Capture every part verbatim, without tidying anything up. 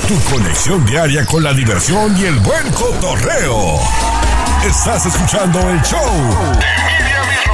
Tu conexión diaria con la diversión y el buen cotorreo. Estás escuchando el show de Miriam y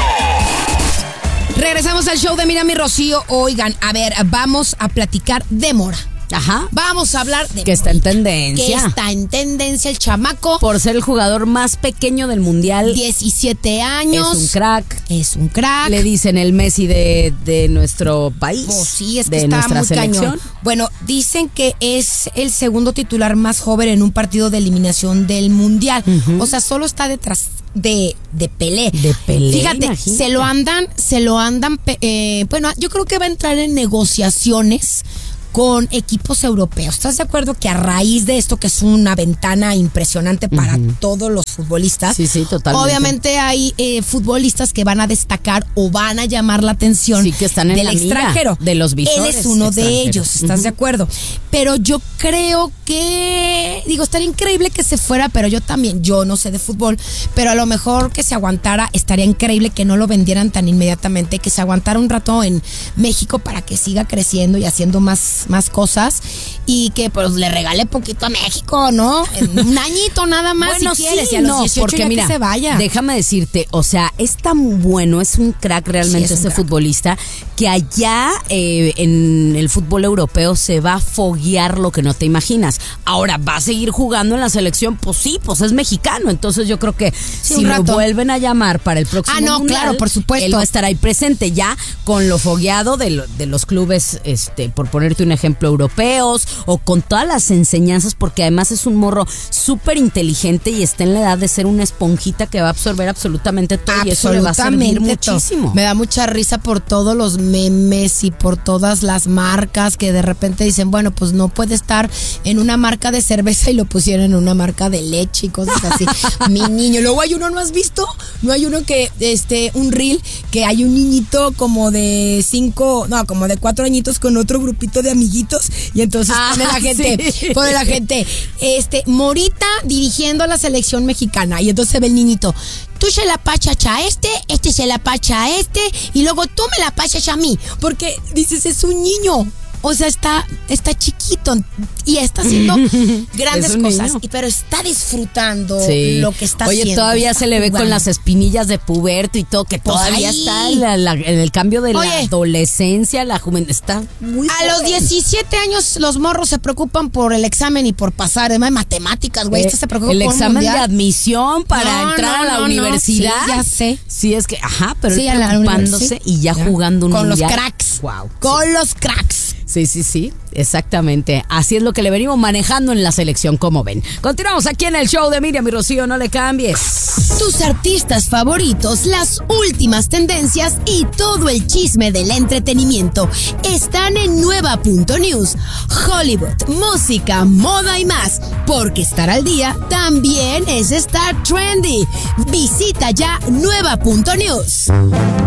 Rocío. Regresamos al show de Miriam y Rocío. Oigan, a ver, vamos a platicar de Mora. Ajá. Vamos a hablar de que está en tendencia. Que está en tendencia el chamaco. Por ser el jugador más pequeño del mundial. diecisiete años. Es un crack. Es un crack. Le dicen el Messi de, de nuestro país. Pues sí, es que de está nuestra muy selección. cañón. Bueno, dicen que es el segundo titular más joven en un partido de eliminación del mundial. Uh-huh. O sea, solo está detrás de, de Pelé. De Pelé. Fíjate, imagínate. se lo andan, se lo andan, eh, bueno, yo creo que va a entrar en negociaciones con equipos europeos. ¿Estás de acuerdo que a raíz de esto, que es una ventana impresionante para uh-huh. todos los futbolistas? Sí, sí, totalmente. Obviamente hay eh, futbolistas que van a destacar o van a llamar la atención sí, que están en del la extranjero. De los visores. Él es uno de ellos, ¿estás uh-huh. de acuerdo? Pero yo creo que, digo, estaría increíble que se fuera, pero yo también, yo no sé de fútbol, pero a lo mejor que se aguantara, estaría increíble que no lo vendieran tan inmediatamente, que se aguantara un rato en México para que siga creciendo y haciendo más más cosas y que pues le regale poquito a México, ¿no? Un añito nada más bueno, si quieres sí, y a los no, dieciocho porque ya mira, que se vaya. Déjame decirte, o sea, es tan bueno, es un crack realmente sí, este crack. futbolista, que allá eh, en el fútbol europeo se va a foguear lo que no te imaginas. Ahora, ¿va a seguir jugando en la selección? Pues sí, pues es mexicano, entonces yo creo que sí, si lo vuelven a llamar para el próximo Ah, no, mundial, claro, por supuesto. Él va a estar ahí presente ya con lo fogueado de, lo, de los clubes, este, por ponerte un ejemplo, europeos, o con todas las enseñanzas, porque además es un morro súper inteligente y está en la edad de ser una esponjita que va a absorber absolutamente todo y eso le va a servir muchísimo. Me da mucha risa por todos los memes y por todas las marcas que de repente dicen, bueno, pues no puede estar en una marca de cerveza y lo pusieron en una marca de leche y cosas así. Mi niño. Luego hay uno, ¿no has visto? No hay uno que, este, un reel, que hay un niñito como de cinco, no, como de cuatro añitos con otro grupito de amiguitos y entonces ah, pone la gente, sí. pone la gente, este, Morita dirigiendo a la selección mexicana y entonces ve el niñito. Tú se la pachas a este, este se la pacha a este y luego tú me la pachas a mí, porque dices, es un niño. O sea, está, está chiquito y está haciendo grandes cosas, y, pero está disfrutando sí. lo que está Oye, haciendo. Oye, todavía está se le ve jugando. Con las espinillas de puberto y todo, que pues todavía ahí. está en, la, la, en el cambio de Oye, la adolescencia, la juventud. Está muy A joven. los diecisiete años los morros se preocupan por el examen y por pasar, además matemáticas, güey. Eh, este se preocupa el por examen mundial. de admisión para no, entrar no, a la no, universidad. No, sí, ya sé. Sí, es que, ajá, pero sí, él preocupándose y ya, ya jugando un con mundial. Con los cracks. Wow. Con sí. los cracks. Sí, sí, sí, exactamente. Así es lo que le venimos manejando en la selección, como ven. Continuamos aquí en el show de Miriam y Rocío, no le cambies. Tus artistas favoritos, las últimas tendencias y todo el chisme del entretenimiento están en Nueva punto news. Hollywood, música, moda y más. Porque estar al día también es estar trendy. Visita ya Nueva punto news.